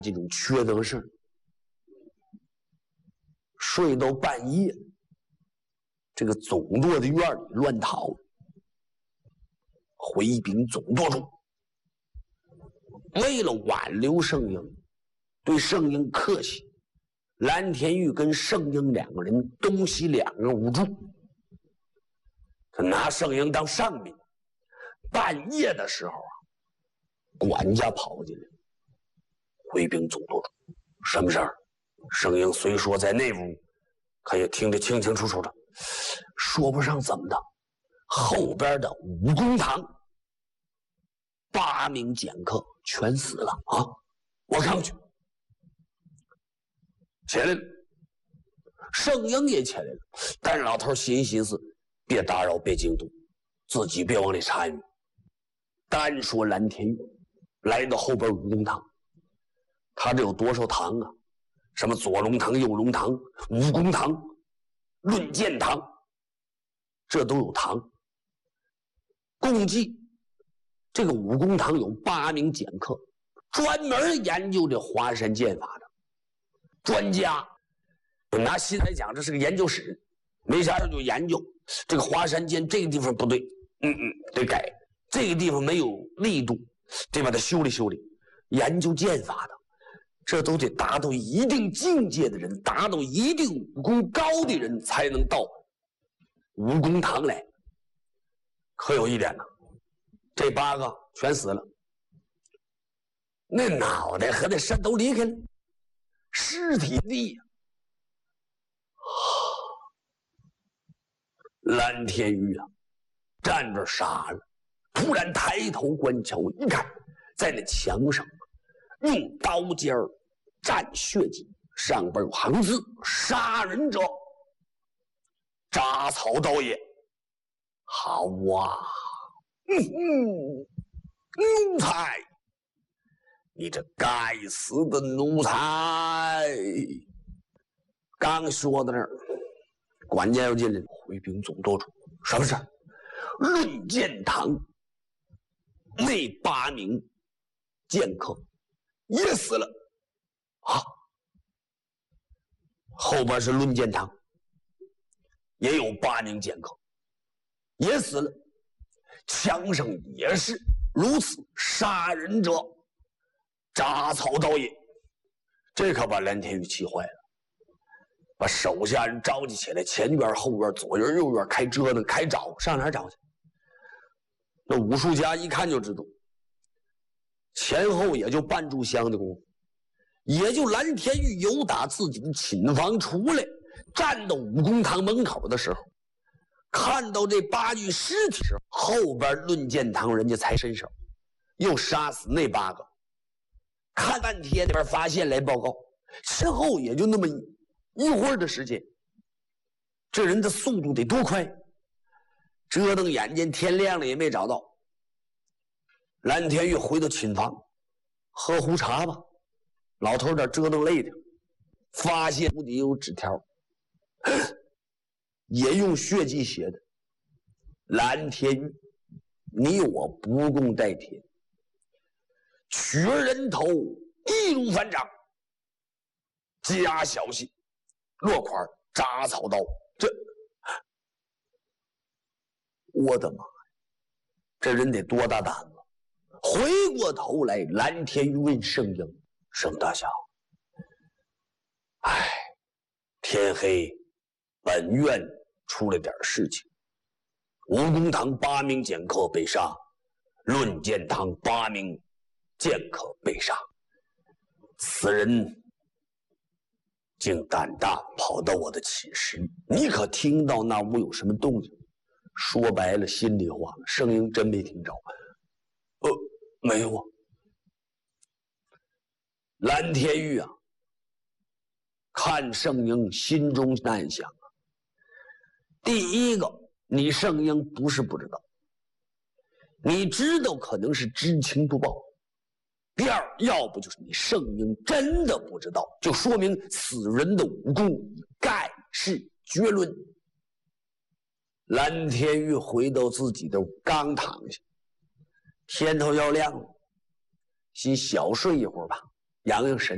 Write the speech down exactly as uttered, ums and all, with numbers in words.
这种缺德事，睡到半夜，这个总舵的院里乱逃，回禀总舵主，为了挽留圣婴，对圣婴客气，蓝田玉跟圣婴两个人东西两个无助，他拿圣婴当上宾。半夜的时候啊，管家跑进来，回禀总舵主，什么事儿？圣婴虽说在内屋，可也听得清清楚楚的，说不上怎么的。后边的武功堂八名剑客全死了啊！我看过去，起来了，圣婴也起来了，但是老头心心思，别打扰，别惊动，自己别往里参与。单说蓝田玉来到后边武功堂，他这有多少堂啊？什么左龙堂、右龙堂、武功堂、论剑堂，这都有堂。共计这个武功堂有八名剑客，专门研究这华山剑法的专家。拿现在讲，这是个研究室，没啥事就研究这个华山剑，这个地方不对，嗯嗯，得改。这个地方没有力度，得把它修理修理。研究剑法的，这都得达到一定境界的人，达到一定武功高的人才能到武功堂来。可有一点呢，这八个全死了，那脑袋和那身都离开了，尸体地呀。蓝天玉啊，站这傻了。突然抬头观瞧，一看，在那墙上用刀尖儿蘸血迹，上边有行字：“杀人者，铡草刀也。”好啊，嗯哼，奴才，你这该死的奴才！刚说到那儿，管家又进来，回禀总舵主，什么事？论剑堂那八名剑客也死了啊！后边是论剑堂，也有八名剑客也死了，墙上也是如此。杀人者，铡草刀也。这可把蓝天玉气坏了，把手下人召集起来，前院后院左院右院开折腾开找，上哪儿找去？那武术家一看就知道，前后也就半炷香的功夫，也就蓝天玉由打自己的寝房出来，站到武功堂门口的时候，看到这八具尸体时，后边论剑堂人家才伸手，又杀死那八个。看半天那边发现来报告，之后也就那么一会儿的时间，这人的速度得多快！折腾眼睛，天亮了也没找到。蓝天玉回到寝房，喝壶茶吧。老头这折腾累的，发现屋底有纸条，也用血迹写的：“蓝天玉，你我不共戴天，取而人头，易如反掌，加小心。落款铡草刀。”这，我的妈呀，这人得多大胆子！回过头来，蓝天玉问圣婴：“圣大侠，哎，天黑，本院出了点事情。武功堂八名剑客被杀，论剑堂八名剑客被杀，此人竟胆大跑到我的寝室，你可听到那屋有什么动静？”说白了，心里话，圣婴真没听着。呃，没有啊。蓝天玉啊，看圣婴心中难想啊。第一个，你圣婴不是不知道，你知道可能是知情不报。第二，要不就是你圣婴真的不知道，就说明此人的武功盖世绝伦。蓝天玉回到自己的刚躺下，天头要亮了，先小睡一会儿吧，养养神。